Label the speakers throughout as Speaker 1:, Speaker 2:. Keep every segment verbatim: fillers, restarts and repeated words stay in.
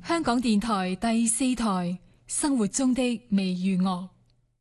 Speaker 1: 香港電台第四台生活中的微娛樂。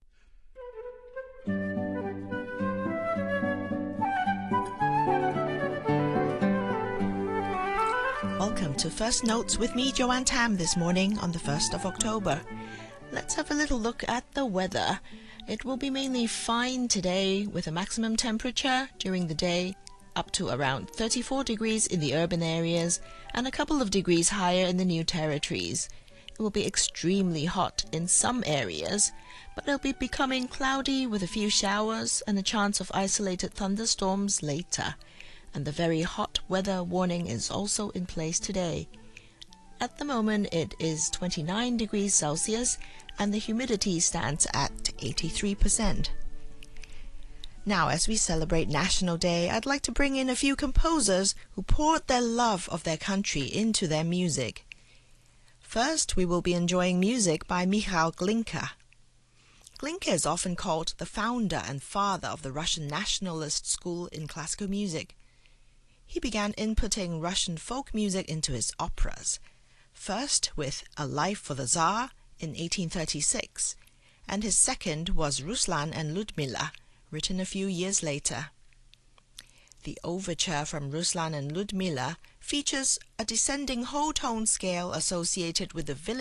Speaker 2: Welcome to First Notes with me, Joanne Tam, this morning on the first of October. Let's have a little look at the weather. It will be mainly fine today with a maximum temperature during the day up to around thirty-four degrees in the urban areas and a couple of degrees higher in the New Territories. It will be extremely hot in some areas, but it'll be becoming cloudy with a few showers and a chance of isolated thunderstorms later. And the very hot weather warning is also in place today. At the moment it is twenty-nine degrees Celsius and the humidity stands at eighty-three percent. Now, as we celebrate National Day, I'd like to bring in a few composers who poured their love of their country into their music. First, we will be enjoying music by Michal Glinka. Glinka is often called the founder and father of the Russian nationalist school in classical music. He began inputting Russian folk music into his operas, first with A Life for the Tsar in eighteen thirty-six, and his second was Ruslan and Ludmilla, written a few years later. The overture from Ruslan and Ludmilla features a descending whole tone scale associated with the village